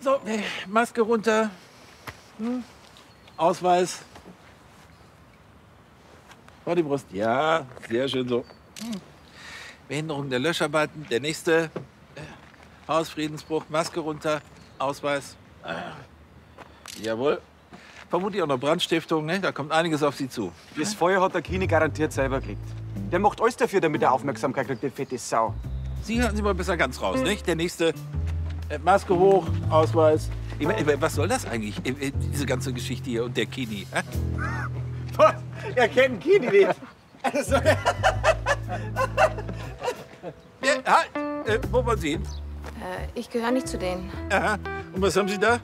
So, Maske runter. Ausweis. Vor die Brust. Ja, sehr schön so. Behinderung der Löscharbeiten. Der nächste. Hausfriedensbruch. Maske runter. Ausweis. Jawohl. Vermutlich auch noch Brandstiftung, ne? Da kommt einiges auf Sie zu. Das Feuer hat der Kini garantiert selber gekriegt. Der macht alles dafür, damit er Aufmerksamkeit kriegt, die fette Sau. Sie hören Sie mal besser ganz raus, nicht? Der nächste. Maske hoch, Ausweis. Ich meine, was soll das eigentlich, diese ganze Geschichte hier und der Kini? Was? Er kennt Kini nicht. Also, Ja, halt! Wo wollen Sie hin? Ich gehöre nicht zu denen. Aha. Und was haben Sie da?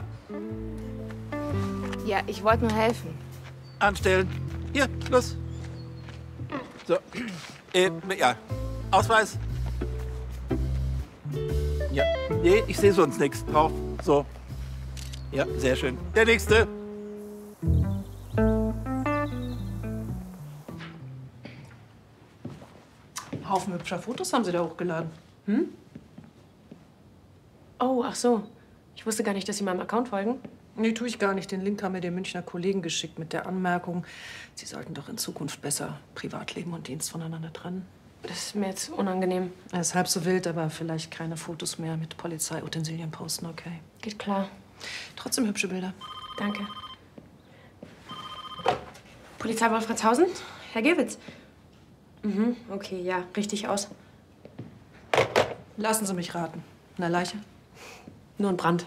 Ja, ich wollte nur helfen. Anstellen. Hier, los. So. Ja. Ausweis. Ja. Nee, ich sehe sonst nichts drauf. So. Ja, sehr schön. Der nächste. Haufen hübscher Fotos haben Sie da hochgeladen. Hm? Oh, ach so. Ich wusste gar nicht, dass Sie meinem Account folgen. Nee, tue ich gar nicht. Den Link haben mir die Münchner Kollegen geschickt mit der Anmerkung, Sie sollten doch in Zukunft besser Privatleben und Dienst voneinander trennen. Das ist mir jetzt unangenehm. Er ist halb so wild, aber vielleicht keine Fotos mehr mit Polizeiutensilien posten, okay? Geht klar. Trotzdem hübsche Bilder. Danke. Polizei Wolfratshausen? Herr Gewitz? Mhm, okay, ja, richtig aus. Lassen Sie mich raten. Eine Leiche? Nur ein Brand.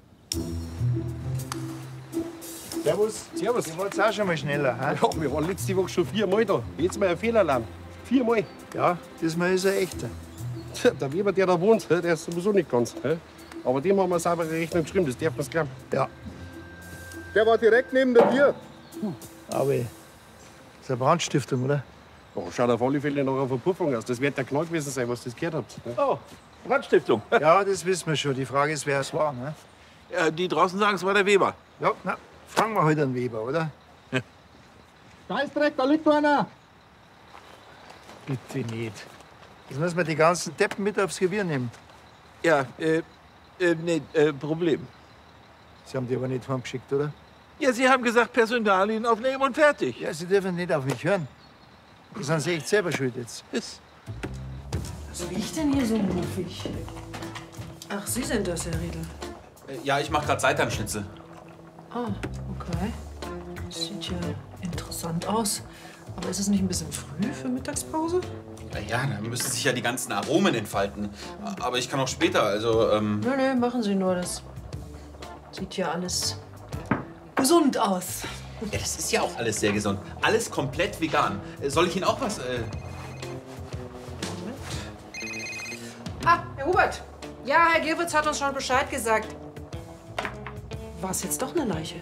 Servus. Servus. Ihr wollt's auch schon mal schneller, hä? Ja, wir waren letzte Woche schon 4-mal da. Jetzt mal ein Fehlalarm. 4-mal. Ja, diesmal ist er echter. Der Weber, der da wohnt, der ist sowieso nicht ganz. Aber dem haben wir eine saubere Rechnung geschrieben, das darf man glauben. Ja. Der war direkt neben der Tür. Aber das ist eine Brandstiftung, oder? Oh, schaut auf alle Fälle nach einer Verpuffung aus. Das wird der Knall gewesen sein, was ihr gehört habt. Oh, Brandstiftung. Ja, das wissen wir schon. Die Frage ist, wer es war, ne? Die draußen sagen, es war der Weber. Ja, na, fragen wir halt an Weber, oder? Scheißdreck, da liegt einer. Bitte nicht. Jetzt müssen wir die ganzen Deppen mit aufs Revier nehmen. Ja, nee, Problem. Sie haben die aber nicht heimgeschickt, oder? Ja, Sie haben gesagt, Personalien aufnehmen und fertig. Ja, Sie dürfen nicht auf mich hören. Da sind Sie echt selber schuld jetzt. Ist. Was riecht denn hier so muffig? Ach, Sie sind das, Herr Riedel. Ja, ich mache gerade Seitanschnitzel. Ah, okay. Sieht ja interessant aus. Aber ist es nicht ein bisschen früh für Mittagspause? Ja, da müssen sich ja die ganzen Aromen entfalten. Aber ich kann auch später, also, Nee, machen Sie nur. Das sieht ja alles gesund aus. Ja, das ist ja auch alles sehr gesund. Alles komplett vegan. Soll ich Ihnen auch was, Ah, Herr Hubert. Ja, Herr Gewitz hat uns schon Bescheid gesagt. War es jetzt doch eine Leiche?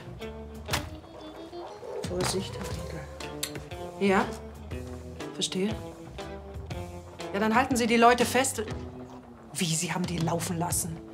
Vorsicht, Herr Riedel. Ja? Verstehe. Ja, dann halten Sie die Leute fest. Wie, Sie haben die laufen lassen?